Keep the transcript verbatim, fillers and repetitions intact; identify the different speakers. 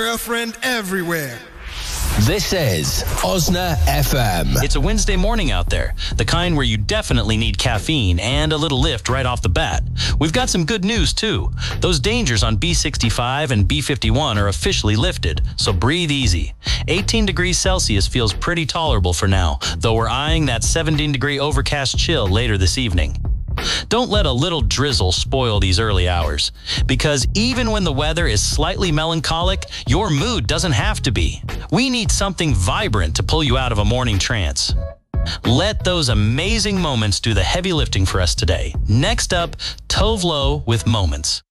Speaker 1: Girlfriend everywhere.
Speaker 2: This is Osna F M.
Speaker 3: It's a Wednesday morning out there, the kind where you definitely need caffeine and a little lift right off the bat. We've got some good news, too. Those dangers on B sixty-five and B fifty-one are officially lifted, so breathe easy. eighteen degrees Celsius feels pretty tolerable for now, though we're eyeing that seventeen degree overcast chill later this evening. Don't let a little drizzle spoil these early hours, because even when the weather is slightly melancholic, your mood doesn't have to be. We need something vibrant to pull you out of a morning trance. Let those amazing moments do the heavy lifting for us today. Next up, Tove Lo with Moments.